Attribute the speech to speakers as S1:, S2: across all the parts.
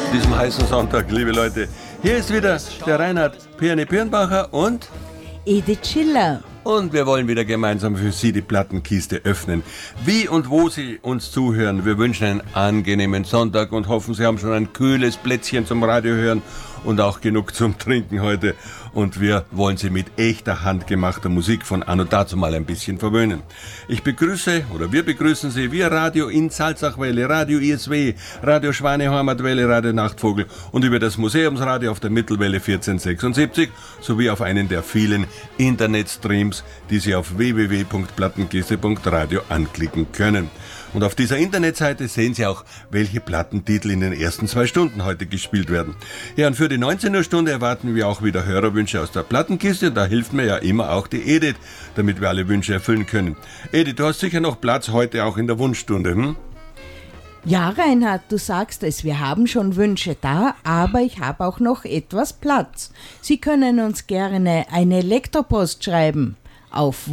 S1: diesem heißen Sonntag, liebe Leute. Hier ist wieder der Reinhard Pirni-Pirnbacher und
S2: Edith Schiller.
S1: Und wir wollen wieder gemeinsam für Sie die Plattenkiste öffnen. Wie und wo Sie uns zuhören, wir wünschen einen angenehmen Sonntag und hoffen, Sie haben schon ein kühles Plätzchen zum Radio hören und auch genug zum Trinken heute. Und wir wollen Sie mit echter, handgemachter Musik von anno dazu mal ein bisschen verwöhnen. Wir begrüßen Sie via Radio in Salzachwelle, Radio ISW, Radio Schwaneheimatwelle, Radio Nachtvogel und über das Museumsradio auf der Mittelwelle 1476 sowie auf einen der vielen Internetstreams, die Sie auf www.plattenkiste.radio anklicken können. Und auf dieser Internetseite sehen Sie auch, welche Plattentitel in den ersten 2 Stunden heute gespielt werden. Ja, und für die 19 Uhr Stunde erwarten wir auch wieder Hörerwünsche aus der Plattenkiste. Da hilft mir ja immer auch die Edith, damit wir alle Wünsche erfüllen können. Edith, du hast sicher noch Platz heute auch in der Wunschstunde, hm?
S2: Ja, Reinhard, du sagst es, wir haben schon Wünsche da, aber ich habe auch noch etwas Platz. Sie können uns gerne eine Elektropost schreiben auf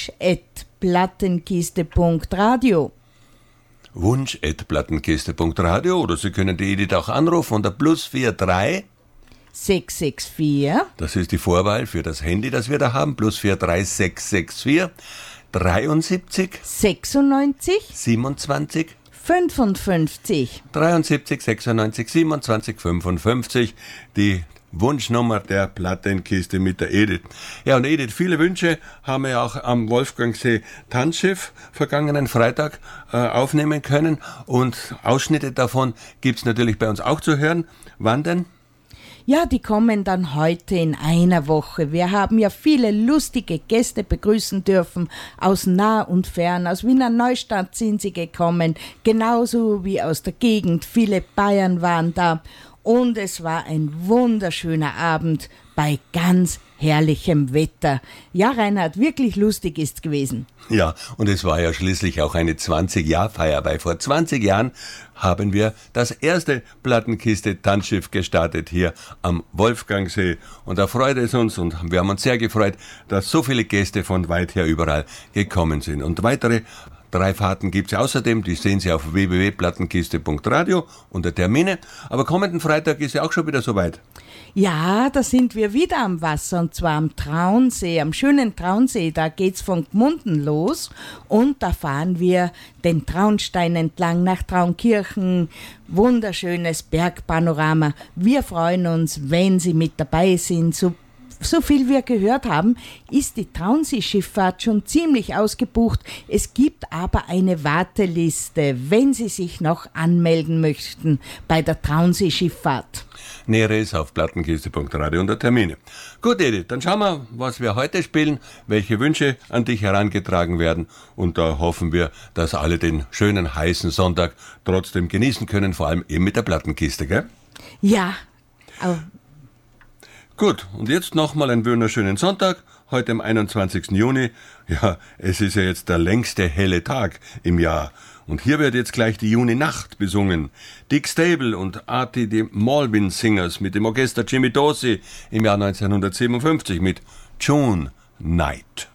S2: wunsch@plattenkiste.radio.
S1: wunsch@plattenkiste.radio oder Sie können die Edith auch anrufen unter +43
S2: 664.
S1: Das ist die Vorwahl für das Handy, das wir da haben. +43 664 73
S2: 96
S1: 27
S2: 55.
S1: 73 96 27 55. Die Wunschnummer der Plattenkiste mit der Edith. Ja, und Edith, viele Wünsche haben wir ja auch am Wolfgangsee Tanzschiff vergangenen Freitag aufnehmen können. Und Ausschnitte davon gibt's natürlich bei uns auch zu hören. Wann denn?
S2: Ja, die kommen dann heute in einer Woche. Wir haben ja viele lustige Gäste begrüßen dürfen, aus nah und fern. Aus Wiener Neustadt sind sie gekommen, genauso wie aus der Gegend. Viele Bayern waren da. Und es war ein wunderschöner Abend bei ganz herrlichem Wetter. Ja, Reinhard, wirklich lustig ist gewesen.
S1: Ja, und es war ja schließlich auch eine 20-Jahr-Feier, weil vor 20 Jahren haben wir das erste Plattenkiste-Tanzschiff gestartet hier am Wolfgangsee. Und da freut es uns und wir haben uns sehr gefreut, dass so viele Gäste von weit her überall gekommen sind. Und weitere 3 Fahrten gibt's außerdem, die sehen Sie auf www.plattenkiste.radio unter Termine. Aber kommenden Freitag ist ja auch schon wieder soweit.
S2: Ja, da sind wir wieder am Wasser und zwar am Traunsee, am schönen Traunsee. Da geht's von Gmunden los und da fahren wir den Traunstein entlang nach Traunkirchen. Wunderschönes Bergpanorama. Wir freuen uns, wenn Sie mit dabei sind. So viel wir gehört haben, ist die Traunsee-Schifffahrt schon ziemlich ausgebucht. Es gibt aber eine Warteliste, wenn Sie sich noch anmelden möchten bei der Traunsee-Schifffahrt.
S1: Näheres auf plattenkiste.radio unter Termine. Gut, Edith, dann schauen wir, was wir heute spielen, welche Wünsche an dich herangetragen werden. Und da hoffen wir, dass alle den schönen, heißen Sonntag trotzdem genießen können, vor allem eben mit der Plattenkiste, gell?
S2: Ja,
S1: Gut, und jetzt nochmal einen wunderschönen Sonntag, heute am 21. Juni. Ja, es ist ja jetzt der längste helle Tag im Jahr. Und hier wird jetzt gleich die Juni-Nacht besungen. Dick Stable und Artie die Malvin Singers mit dem Orchester Jimmy Dorsey im Jahr 1957 mit June Night.